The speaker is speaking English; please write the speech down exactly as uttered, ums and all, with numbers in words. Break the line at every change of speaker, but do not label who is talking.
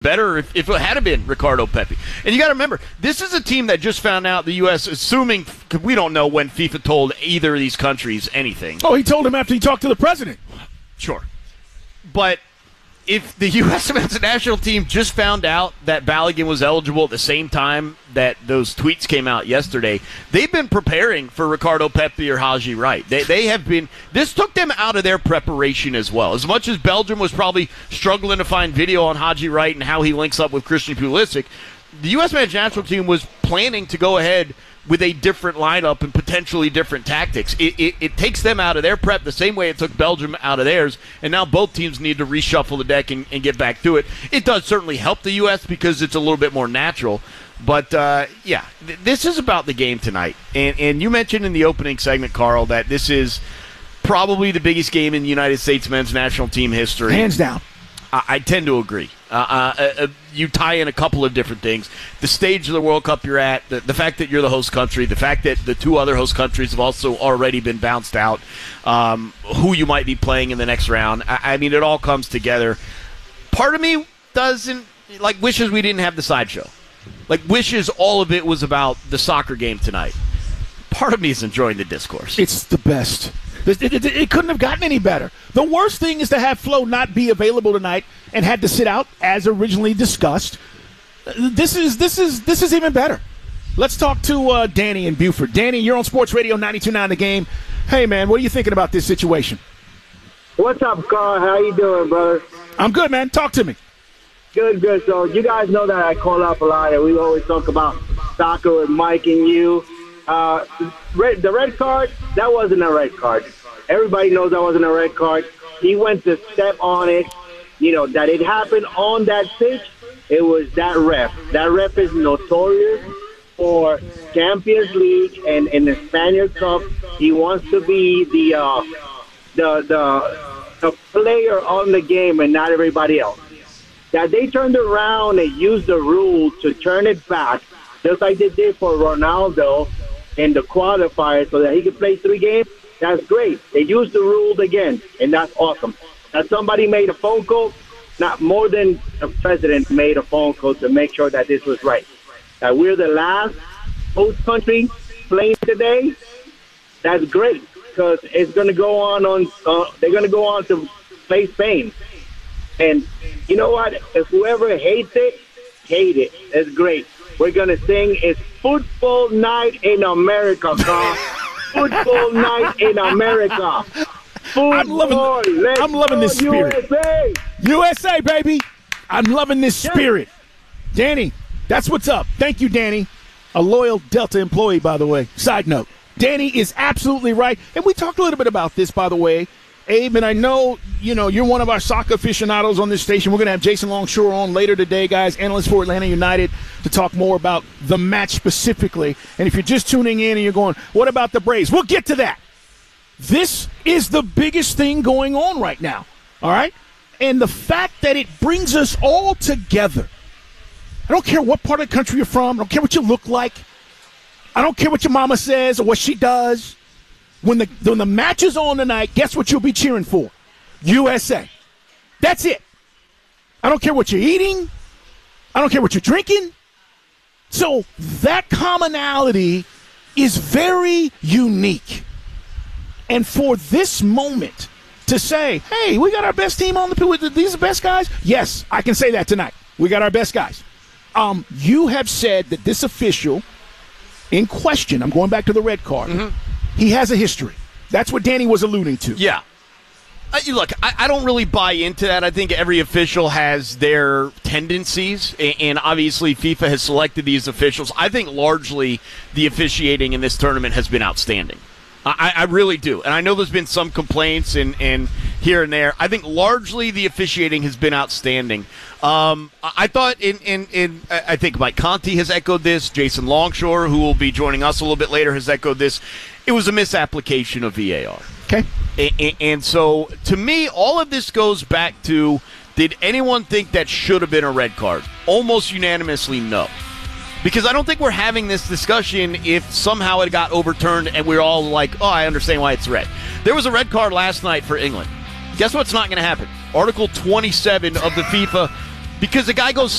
better if, if it had been Ricardo Pepi. And you got to remember, this is a team that just found out the U S, assuming, because we don't know when FIFA told either of these countries anything.
Oh, he told him after he talked to the president.
Sure. But if the U S men's national team just found out that Balogun was eligible at the same time that those tweets came out yesterday, they've been preparing for Ricardo Pepi or Haji Wright. They, they have been – this took them out of their preparation as well. As much as Belgium was probably struggling to find video on Haji Wright and how he links up with Christian Pulisic, the U S men's national team was planning to go ahead with a different lineup and potentially different tactics. It, it, it takes them out of their prep the same way it took Belgium out of theirs, and now both teams need to reshuffle the deck and, and get back to it. It does certainly help the U S because it's a little bit more natural. But, uh, yeah, th- this is about the game tonight. And, and you mentioned in the opening segment, Carl, that this is probably the biggest game in United States men's national team history.
Hands down.
I, I tend to agree. Uh, uh, uh, you tie in a couple of different things. The stage of the World Cup you're at, the, the fact that you're the host country, the fact that the two other host countries have also already been bounced out, um, who you might be playing in the next round. I, I mean, it all comes together. Part of me doesn't, like, wishes we didn't have the sideshow. Like, wishes all of it was about the soccer game tonight. Part of me is enjoying the discourse.
It's the best. It, it, it couldn't have gotten any better. The worst thing is to have Flo not be available tonight and had to sit out as originally discussed. This is this is this is even better. Let's talk to uh, Danny in Buford. Danny, you're on Sports Radio ninety-two point nine The Game. Hey, man, what are you thinking about this situation?
What's up, Carl? How you doing, brother?
I'm good, man. Talk to me.
Good, good. So you guys know that I call up a lot, and we always talk about soccer with Mike and you. Uh, red, the red card, that wasn't a red card. Everybody knows that wasn't a red card. He went to step on it. You know, that it happened on that pitch, it was that ref. That ref is notorious for Champions League and in the Spaniard Cup. He wants to be the, uh, the, the, the player on the game and not everybody else. That they turned around and used the rule to turn it back, just like they did for Ronaldo in the qualifier so that he could play three games, that's great. They used the rules again, and that's awesome. That somebody made a phone call, not more than the president made a phone call to make sure that this was right. That we're the last host country playing today, that's great because it's going to go on on. Uh, they're going to go on to play Spain, and you know what? If whoever hates it, hate it. It's great. We're going to sing it's Football Night in America, Carl. Football Night in America. Football,
I'm loving, I'm loving this spirit.
U S A.
U S A, baby. I'm loving this spirit. Danny, that's what's up. Thank you, Danny. A loyal Delta employee, by the way. Side note. Danny is absolutely right. And we talked a little bit about this, by the way. Abe, and I know, you know, you're one of our soccer aficionados on this station. We're going to have Jason Longshore on later today, guys, analyst for Atlanta United, to talk more about the match specifically. And if you're just tuning in and you're going, what about the Braves? We'll get to that. This is the biggest thing going on right now, all right? And the fact that it brings us all together. I don't care what part of the country you're from. I don't care what you look like. I don't care what your mama says or what she does. When the when the match is on tonight, guess what you'll be cheering for? U S A. That's it. I don't care what you're eating. I don't care what you're drinking. So that commonality is very unique. And for this moment to say, hey, we got our best team on the field. These are the best guys? Yes, I can say that tonight. We got our best guys. Um, you have said that this official in question, I'm going back to the red card, mm-hmm. He has a history. That's what Danny was alluding to.
Yeah. Uh, look, I, I don't really buy into that. I think every official has their tendencies, and, and obviously FIFA has selected these officials. I think largely the officiating in this tournament has been outstanding. I, I really do. And I know there's been some complaints and, and here and there. I think largely the officiating has been outstanding. Um, I thought in, in, in I think Mike Conti has echoed this. Jason Longshore, who will be joining us a little bit later, has echoed this. It was a misapplication of V A R.
Okay.
And, and so, to me, all of this goes back to, did anyone think that should have been a red card? Almost unanimously, no. Because I don't think we're having this discussion if somehow it got overturned and we're all like, oh, I understand why it's red. There was a red card last night for England. Guess what's not going to happen? Article twenty-seven of the FIFA because the guy goes